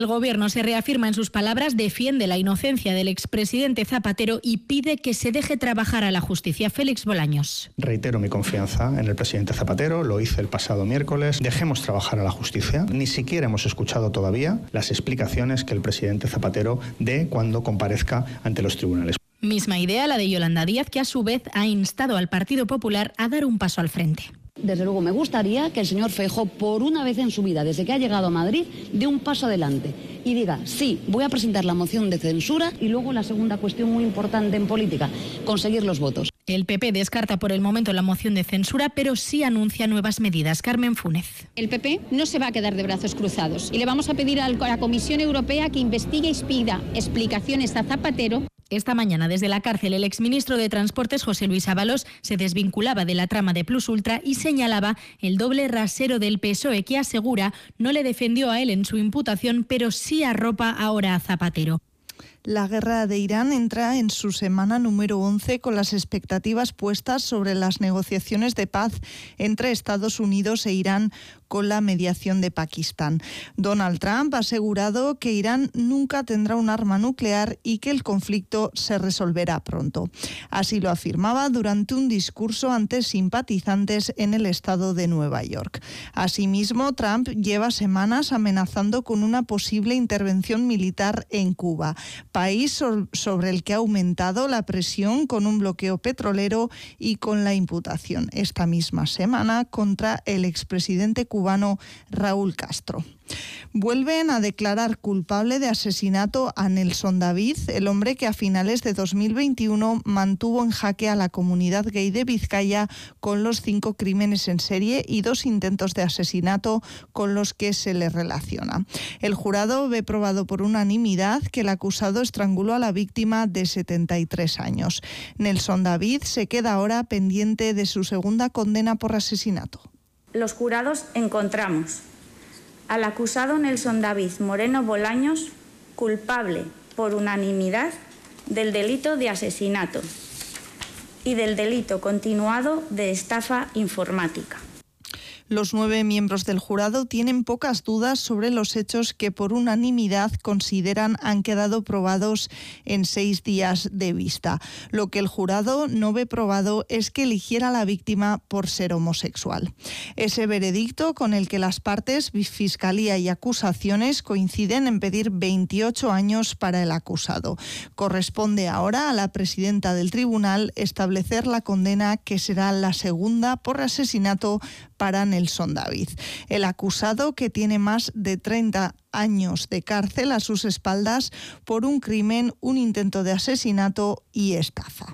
El Gobierno se reafirma en sus palabras, defiende la inocencia del expresidente Zapatero y pide que se deje trabajar a la justicia. Félix Bolaños. Reitero mi confianza en el presidente Zapatero, lo hice el pasado miércoles. Dejemos trabajar a la justicia. Ni siquiera hemos escuchado todavía las explicaciones que el presidente Zapatero dé cuando comparezca ante los tribunales. Misma idea la de Yolanda Díaz, que a su vez ha instado al Partido Popular a dar un paso al frente. Desde luego me gustaría que el señor Feijóo, por una vez en su vida, desde que ha llegado a Madrid, dé un paso adelante y diga, sí, voy a presentar la moción de censura y luego la segunda cuestión muy importante en política, conseguir los votos. El PP descarta por el momento la moción de censura, pero sí anuncia nuevas medidas. Carmen Fúnez. El PP no se va a quedar de brazos cruzados y le vamos a pedir a la Comisión Europea que investigue y pida explicaciones a Zapatero. Esta mañana, desde la cárcel, el exministro de Transportes, José Luis Ábalos, se desvinculaba de la trama de Plus Ultra y señalaba el doble rasero del PSOE, que asegura no le defendió a él en su imputación, pero sí arropa ahora a Zapatero. La guerra de Irán entra en su semana número 11 con las expectativas puestas sobre las negociaciones de paz entre Estados Unidos e Irán con la mediación de Pakistán. Donald Trump ha asegurado que Irán nunca tendrá un arma nuclear y que el conflicto se resolverá pronto. Así lo afirmaba durante un discurso ante simpatizantes en el estado de Nueva York. Asimismo, Trump lleva semanas amenazando con una posible intervención militar en Cuba, país sobre el que ha aumentado la presión con un bloqueo petrolero y con la imputación esta misma semana contra el expresidente cubano Raúl Castro. Vuelven a declarar culpable de asesinato a Nelson David, el hombre que a finales de 2021 mantuvo en jaque a la comunidad gay de Vizcaya con los 5 crímenes en serie y 2 intentos de asesinato con los que se le relaciona. El jurado ve probado por unanimidad que el acusado estranguló a la víctima de 73 años. Nelson David se queda ahora pendiente de su segunda condena por asesinato. Los jurados encontramos al acusado Nelson David Moreno Bolaños culpable por unanimidad del delito de asesinato y del delito continuado de estafa informática. Los 9 miembros del jurado tienen pocas dudas sobre los hechos que por unanimidad consideran han quedado probados en 6 días de vista. Lo que el jurado no ve probado es que eligiera a la víctima por ser homosexual. Ese veredicto, con el que las partes, fiscalía y acusaciones, coinciden en pedir 28 años para el acusado. Corresponde ahora a la presidenta del tribunal establecer la condena, que será la segunda por asesinato para Nelson David. El acusado, que tiene más de 30 años de cárcel a sus espaldas por un crimen, un intento de asesinato y estafa.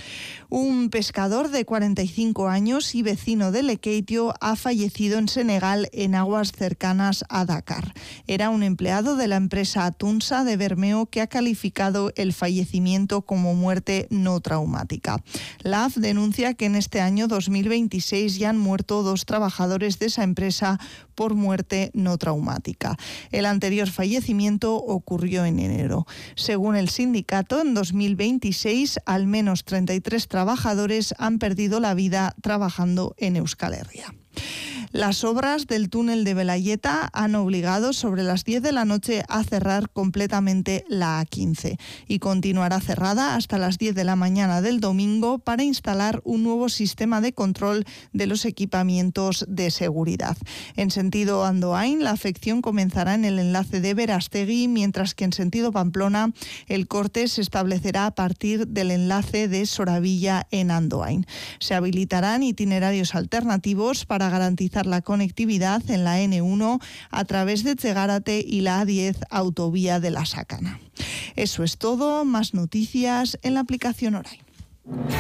Un pescador de 45 años y vecino de Lekeitio ha fallecido en Senegal en aguas cercanas a Dakar. Era un empleado de la empresa Atunsa de Bermeo, que ha calificado el fallecimiento como muerte no traumática. La AF denuncia que en este año 2026 ya han muerto 2 trabajadores de esa empresa por muerte no traumática. El anterior fallecimiento ocurrió en enero. Según el sindicato, en 2026 al menos 33 trabajadores han perdido la vida trabajando en Euskal Herria. Las obras del túnel de Belayeta han obligado sobre las 10 de la noche a cerrar completamente la A15 y continuará cerrada hasta las 10 de la mañana del domingo para instalar un nuevo sistema de control de los equipamientos de seguridad. En sentido Andoain, la afección comenzará en el enlace de Berastegui, mientras que en sentido Pamplona el corte se establecerá a partir del enlace de Soravilla en Andoain. Se habilitarán itinerarios alternativos para garantizar la conectividad en la N1 a través de Txegárate y la A10 autovía de la Sácana. Eso es todo, más noticias en la aplicación Orain.